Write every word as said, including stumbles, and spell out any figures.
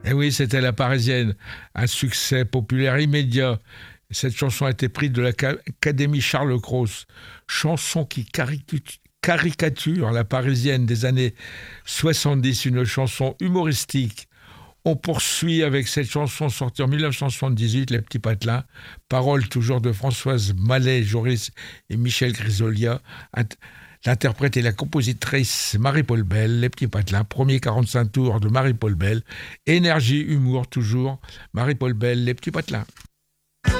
Et oui, c'était La Parisienne, un succès populaire immédiat. Cette chanson a été prise de l'Académie Charles Cros, chanson qui caricature caricature la Parisienne des années soixante-dix, une chanson humoristique. On poursuit avec cette chanson sortie en dix-neuf cent soixante-dix-huit, Les Petits Patelins, paroles toujours de Françoise Mallet, Joris et Michel Grisolia. L'interprète et la compositrice Marie-Paul Bell, Les Petits Patelins, premier quarante-cinq tours de Marie-Paul Bell. Énergie, humour toujours, Marie-Paul Bell, Les Petits Patelins.